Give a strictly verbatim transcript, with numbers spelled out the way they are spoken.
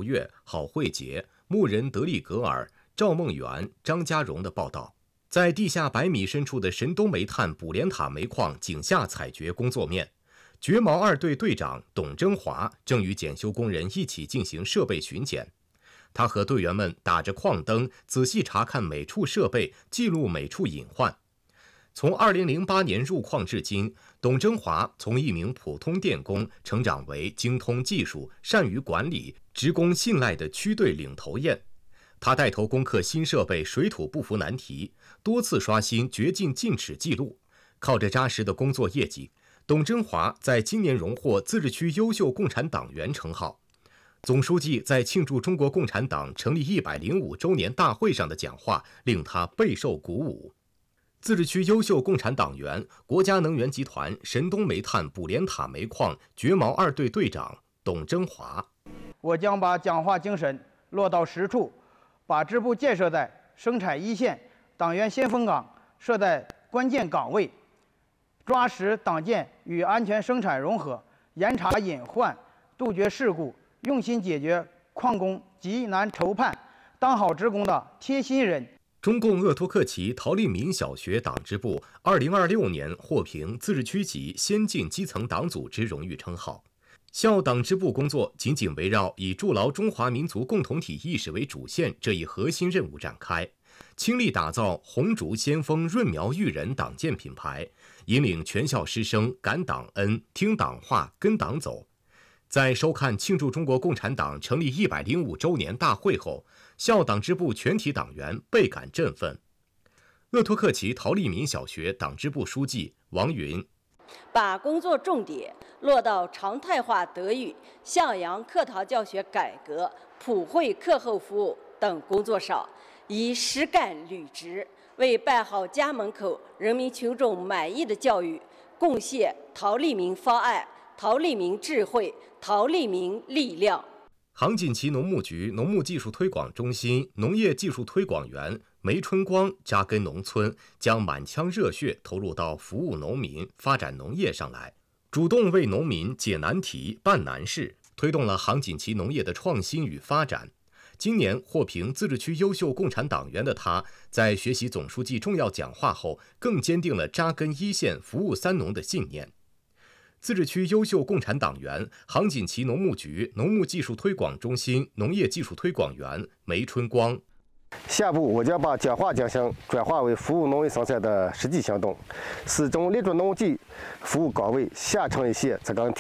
月、郝慧杰、牧人德利格尔、赵梦圆、张家荣的报道。在地下百米深处的神东煤炭卜连塔煤矿井下采掘工作面，掘毛二队队长董征华正与检修工人一起进行设备巡检。他和队员们打着矿灯，仔细查看每处设备，记录每处隐患。从二零零八年入矿至今，董征华从一名普通电工成长为精通技术、善于管理、职工信赖的区队领头雁。他带头攻克新设备水土不服难题，多次刷新掘进进尺记录。靠着扎实的工作业绩，董征华在今年荣获自治区优秀共产党员称号。总书记在庆祝中国共产党成立一百零五周年大会上的讲话令他备受鼓舞。自治区优秀共产党员、国家能源集团神东煤炭卜连塔煤矿掘毛二队队长董征华： 我将把讲话精神落到实处，把支部建设在生产一线、党员先锋岗设在关键岗位，抓实党建与安全生产融合，严查隐患，杜绝事故，用心解决矿工急难愁盼，当好职工的贴心人。 中共鄂托克旗陶立民小学党支部二零二六年获评自治区级先进基层党组织荣誉称号。校党支部工作紧紧围绕以筑牢中华民族共同体意识为主线这一核心任务展开，倾力打造红烛先锋润苗育人党建品牌，引领全校师生感党恩、听党话、跟党走。在收看庆祝中国共产党成立一百零五周年大会后，校党支部全体党员倍感振奋。鄂托克旗陶立民小学党支部书记王云： 把工作重点落到常态化德育、向阳课堂教学改革、普惠课后服务等工作上，以实干履职，为办好家门口人民群众满意的教育贡献陶立民方案、陶立民智慧、陶立民力量。 杭锦旗农牧局农牧技术推广中心农业技术推广员梅春光扎根农村，将满腔热血投入到服务农民、发展农业上来，主动为农民解难题、办难事，推动了杭锦旗农业的创新与发展。今年获评自治区优秀共产党员的他，在学习总书记重要讲话后，更坚定了扎根一线、服务三农的信念。自治区优秀共产党员、杭锦旗农牧局农牧技术推广中心农业技术推广员梅春光： 下步我将把讲话讲项转化为服务农业生产的实际行动，始终立足农技服务岗位，下沉一线，才敢